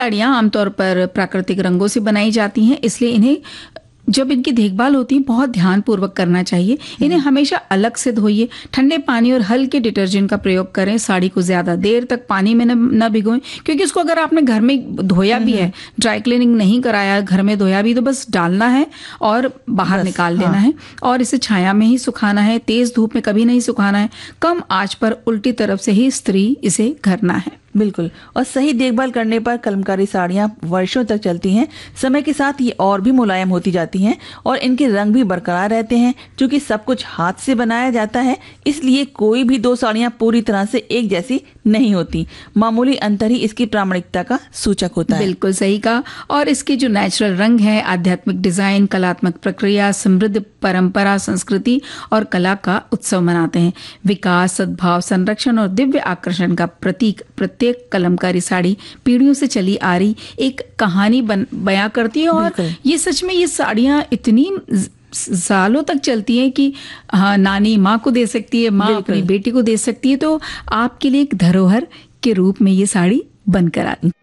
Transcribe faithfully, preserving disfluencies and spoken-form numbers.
साड़ियाँ आमतौर पर प्राकृतिक रंगों से बनाई जाती हैं, इसलिए इन्हें जब इनकी देखभाल होती है बहुत ध्यानपूर्वक करना चाहिए। इन्हें हमेशा अलग से धोइए, ठंडे पानी और हल्के डिटर्जेंट का प्रयोग करें। साड़ी को ज्यादा देर तक पानी में न, न भिगोएं, क्योंकि इसको अगर आपने घर में धोया भी है, ड्राई क्लीनिंग नहीं कराया, घर में धोया भी, तो बस डालना है और बाहर निकाल देना है। और इसे छाया में ही सुखाना है, तेज धूप में कभी नहीं सुखाना है। कम आंच पर उल्टी तरफ से ही इस्त्री इसे करना है। बिल्कुल, और सही देखभाल करने पर कलमकारी साड़ियाँ वर्षों तक चलती हैं। समय के साथ ये और भी मुलायम होती जाती हैं और इनके रंग भी बरकरार रहते हैं। क्योंकि सब कुछ हाथ से बनाया जाता है, इसलिए कोई भी दो साड़ियाँ पूरी तरह से एक जैसी नहीं होती। मामूली अंतर ही इसकी प्रामाणिकता का सूचक होता है। बिल्कुल सही कहा। और इसके जो नेचुरल रंग है, आध्यात्मिक डिजाइन, कलात्मक प्रक्रिया, समृद्ध परंपरा, संस्कृति और कला का उत्सव मनाते हैं। विकास, सद्भाव, संरक्षण और दिव्य आकर्षण का प्रतीक प्रत्येक कलमकारी साड़ी पीढ़ियों से चली आ रही एक कहानी बन बयां करती है। और ये सच में ये साड़ियाँ इतनी सालों तक चलती है कि हाँ, नानी माँ को दे सकती है, माँ अपनी बेटी को दे सकती है। तो आपके लिए एक धरोहर के रूप में ये साड़ी बनकर आती है।